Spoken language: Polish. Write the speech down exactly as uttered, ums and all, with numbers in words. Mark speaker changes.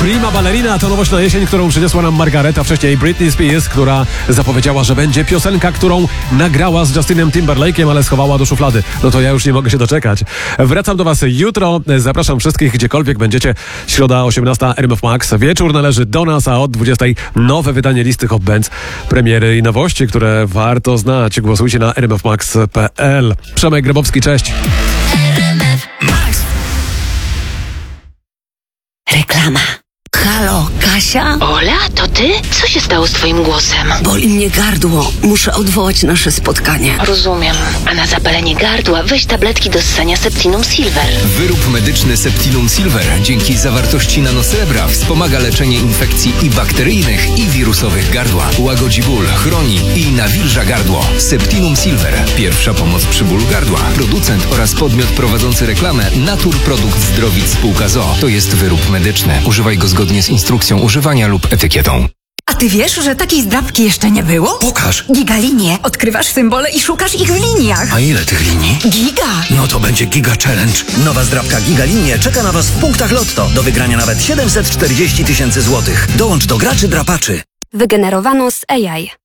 Speaker 1: Prima Ballerina to nowość na jesień, którą przyniosła nam Margaret, a wcześniej Britney Spears, która zapowiedziała, że będzie piosenka, którą nagrała z Justinem Timberlake'em, ale schowała do szuflady. No to ja już nie mogę się doczekać. Wracam do Was jutro. Zapraszam wszystkich, gdziekolwiek będziecie. Środa osiemnasta, R M F Max. Wieczór należy do nas, a od dwudziestej nowe wydanie listy Hot Bands. Premiery i nowości, które warto znać. Głosujcie na r m f max kropka p l. Przemek Grabowski, cześć.
Speaker 2: Reklama. Halo, Kasia?
Speaker 3: Ola, to ty? Co się stało z twoim głosem?
Speaker 2: Boli mnie gardło. Muszę odwołać nasze spotkanie.
Speaker 3: Rozumiem. A na zapalenie gardła weź tabletki do ssania Septinum Silver.
Speaker 4: Wyrób medyczny Septinum Silver dzięki zawartości nanosrebra wspomaga leczenie infekcji i bakteryjnych, i wirusowych gardła. Łagodzi ból, chroni i nawilża gardło. Septinum Silver. Pierwsza pomoc przy bólu gardła. Producent oraz podmiot prowadzący reklamę Natur Produkt Zdrowic Spółka z o o. To jest wyrób medyczny. Używaj go zgodnie z instrukcją używania lub etykietą.
Speaker 5: A ty wiesz, że takiej zdrabki jeszcze nie było?
Speaker 6: Pokaż.
Speaker 5: Gigalinie. Odkrywasz symbole i szukasz ich w liniach.
Speaker 6: A ile tych linii?
Speaker 5: Giga.
Speaker 6: No to będzie Giga Challenge. Nowa zdrabka Gigalinie czeka na Was w punktach Lotto. Do wygrania nawet siedemset czterdzieści tysięcy złotych. Dołącz do graczy drapaczy.
Speaker 7: Wygenerowano z A I.